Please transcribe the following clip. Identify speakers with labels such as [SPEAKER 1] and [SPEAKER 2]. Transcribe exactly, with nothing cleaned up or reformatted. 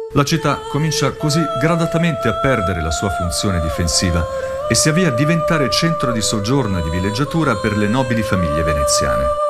[SPEAKER 1] La città comincia così gradatamente a perdere la sua funzione difensiva e si avvia a diventare centro di soggiorno e di villeggiatura per le nobili famiglie veneziane.